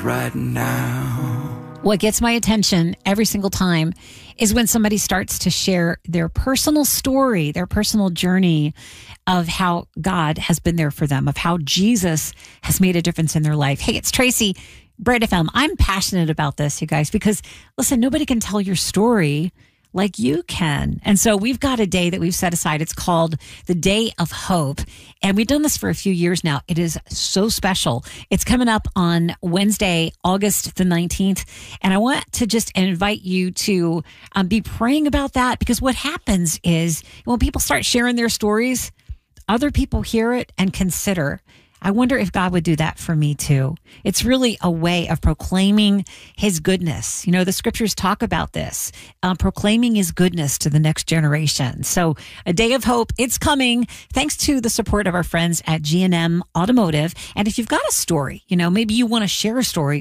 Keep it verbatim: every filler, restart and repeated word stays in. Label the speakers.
Speaker 1: right now.
Speaker 2: What gets my attention every single time is when somebody starts to share their personal story, their personal journey of how God has been there for them, of how Jesus has made a difference in their life. Hey, it's Tracy, Bright F M. I'm passionate about this, you guys, because listen, nobody can tell your story like you can. And so we've got a day that we've set aside. It's called the Day of Hope. And we've done this for a few years now. It is so special. It's coming up on Wednesday, August the nineteenth. And I want to just invite you to um, be praying about that, because what happens is when people start sharing their stories, other people hear it and consider, I wonder if God would do that for me too. It's really a way of proclaiming his goodness. You know, the scriptures talk about this, uh, proclaiming his goodness to the next generation. So a day of hope, it's coming thanks to the support of our friends at G and M Automotive. And if you've got a story, you know, maybe you want to share a story